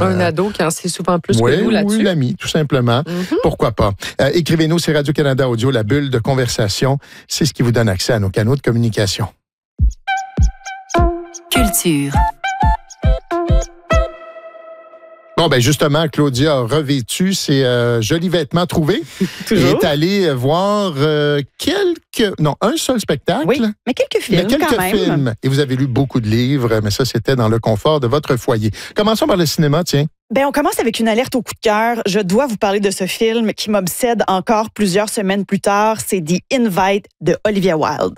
un ado qui en sait souvent plus que nous là-dessus. Oui, l'ami, tout simplement. Pourquoi pas? Écrivez-nous, c'est Radio-Canada Audio, la bulle de conversation. C'est ce qui vous donne accès à nos canaux de communication. Culture. Bon, ben justement, Claudia a revêtu ses jolis vêtements trouvés. Toujours. Et est allée voir un seul spectacle. Oui, mais quelques films quand même. Et vous avez lu beaucoup de livres, mais ça, c'était dans le confort de votre foyer. Commençons par le cinéma, tiens. Ben, on commence avec une alerte au coup de cœur. Je dois vous parler de ce film qui m'obsède encore plusieurs semaines plus tard. C'est The Invite de Olivia Wilde.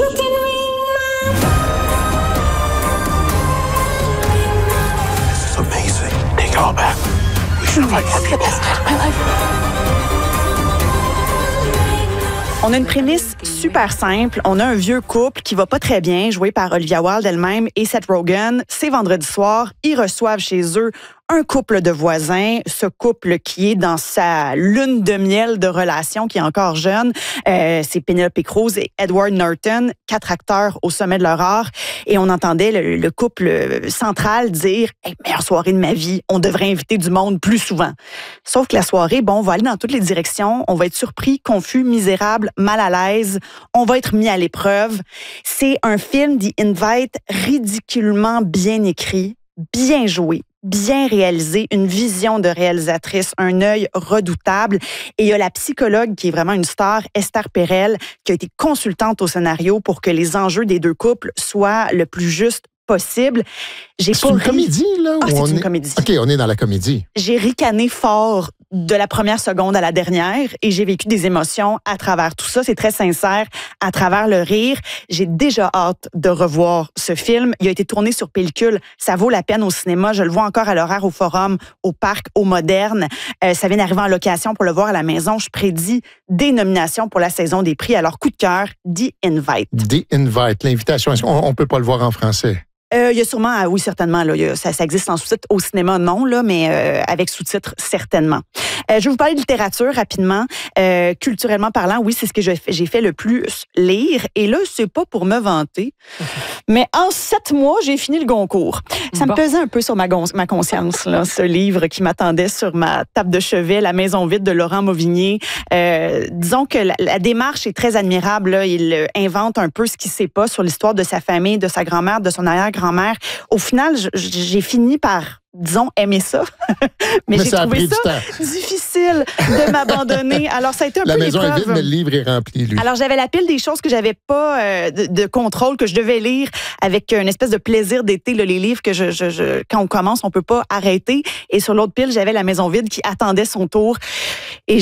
On a une prémisse super simple. On a un vieux couple qui va pas très bien, joué par Olivia Wilde elle-même et Seth Rogen. C'est vendredi soir. Ils reçoivent chez eux un couple de voisins, ce couple qui est dans sa lune de miel de relation, qui est encore jeune. C'est Penelope Cruz et Edward Norton, 4 acteurs au sommet de leur art. Et on entendait le couple central dire hey, « meilleure soirée de ma vie, on devrait inviter du monde plus souvent ». Sauf que la soirée, on va aller dans toutes les directions. On va être surpris, confus, misérable, mal à l'aise. On va être mis à l'épreuve. C'est un film, The Invite, ridiculement bien écrit, bien joué, bien réalisé, une vision de réalisatrice, un œil redoutable. Et il y a la psychologue qui est vraiment une star, Esther Perel, qui a été consultante au scénario pour que les enjeux des deux couples soient le plus juste possible. C'est une comédie, là? C'est une comédie. OK, on est dans la comédie. J'ai ricané fort de la première seconde à la dernière et j'ai vécu des émotions à travers tout ça. C'est très sincère à travers le rire. J'ai déjà hâte de revoir ce film. Il a été tourné sur pellicule. Ça vaut la peine au cinéma. Je le vois encore à l'horaire au Forum, au Parc, au Moderne. Ça vient d'arriver en location pour le voir à la maison. Je prédis des nominations pour la saison des prix. Alors, coup de cœur, The Invite. The Invite, l'invitation. Est-ce qu'on peut pas le voir en français? Il y a sûrement, oui, certainement, là, ça existe en sous-titres. Au cinéma, non, là, mais avec sous-titres, certainement. Je vais vous parler de littérature rapidement. Culturellement parlant, oui, c'est ce que j'ai fait le plus lire. Et là, c'est pas pour me vanter, mais en 7 mois, j'ai fini le Goncourt. Ça me pesait un peu sur ma conscience, là, ce livre qui m'attendait sur ma table de chevet, La maison vide de Laurent Mauvigné. Disons que la démarche est très admirable. Là. Il invente un peu ce qu'il sait pas sur l'histoire de sa famille, de sa grand-mère, de son arrière-grand-mère. Au final, j'ai fini par, disons, aimer ça. mais j'ai trouvé ça difficile de m'abandonner. Alors, ça a été un peu l'épreuve. La maison est vide, mais le livre est rempli, lui. Alors, j'avais la pile des choses que j'avais pas de contrôle, que je devais lire avec une espèce de plaisir d'été. Là, les livres que quand on commence, on peut pas arrêter. Et sur l'autre pile, j'avais La maison vide qui attendait son tour. Et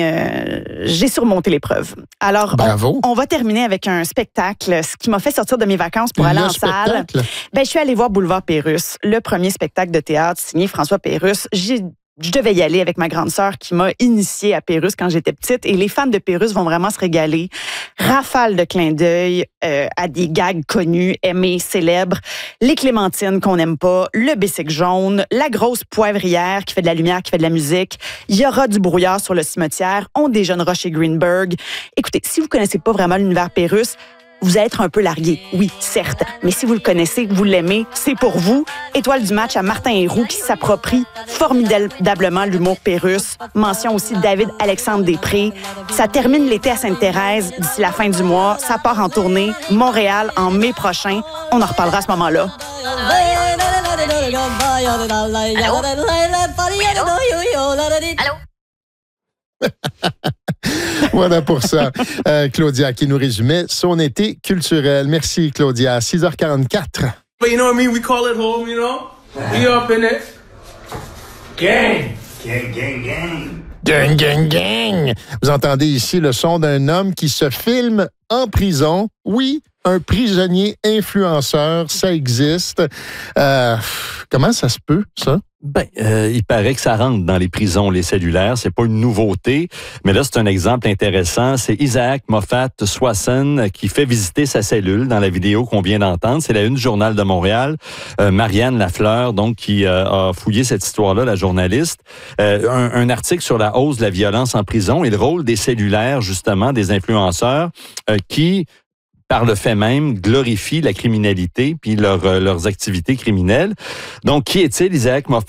j'ai surmonté l'épreuve. Alors, on va terminer avec un spectacle, ce qui m'a fait sortir de mes vacances pour aller en salle. Je suis allée voir Boulevard Pérusse, le premier spectacle de théâtre signé François Pérusse. Je devais y aller avec ma grande sœur qui m'a initiée à Pérusse quand j'étais petite. Et les fans de Pérusse vont vraiment se régaler. Rafale de clins d'œil à des gags connus, aimés, célèbres. Les clémentines qu'on n'aime pas, le bicycle jaune, la grosse poivrière qui fait de la lumière, qui fait de la musique. Il y aura du brouillard sur le cimetière. On déjeunera chez Greenberg. Écoutez, si vous connaissez pas vraiment l'univers Pérusse, vous allez être un peu largué, oui, certes. Mais si vous le connaissez, que vous l'aimez, c'est pour vous. Étoile du match à Martin Héroux qui s'approprie formidablement l'humour Pérusse. Mention aussi David-Alexandre Després. Ça termine l'été à Sainte-Thérèse d'ici la fin du mois. Ça part en tournée. Montréal en mai prochain. On en reparlera à ce moment-là. Allô? Voilà pour ça. Claudia qui nous résumait son été culturel. Merci, Claudia. 6h44. But you know what I mean? We call it home, you know? We up in it. Gang! Gang, gang, gang. Gang, gang, gang! Vous entendez ici le son d'un homme qui se filme en prison. Oui, un prisonnier influenceur, ça existe. Comment ça se peut, ça? Il paraît que ça rentre dans les prisons, les cellulaires. C'est pas une nouveauté, mais là, c'est un exemple intéressant. C'est Isaac Moffat Swanson qui fait visiter sa cellule dans la vidéo qu'on vient d'entendre. C'est la une du Journal de Montréal. Marianne Lafleur, donc, qui a fouillé cette histoire-là, la journaliste. Un article sur la hausse de la violence en prison et le rôle des cellulaires, justement, des influenceurs qui, par le fait même, glorifient la criminalité puis leurs activités criminelles. Donc, qui est-il, Isaac Moffat?